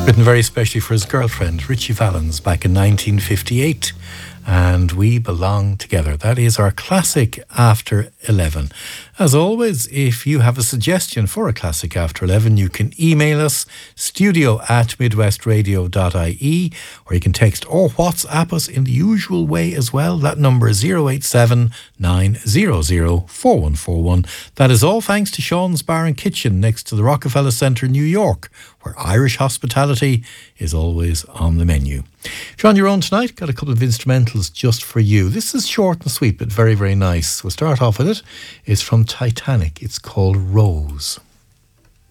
Written very specially for his girlfriend, Richie Valens, back in 1958. And We Belong Together. That is our classic After 11. As always, if you have a suggestion for a classic After 11, you can email us, studio@midwestradio.ie, or you can text or WhatsApp us in the usual way as well. That number is 087 900 4141. That is all thanks to Sean's Bar and Kitchen next to the Rockefeller Centre, New York, where Irish hospitality is always on the menu. If you're on your own tonight, got a couple of instrumentals just for you. This is short and sweet, but very, very nice. We'll start off with it. It's from Titanic. It's called Rose.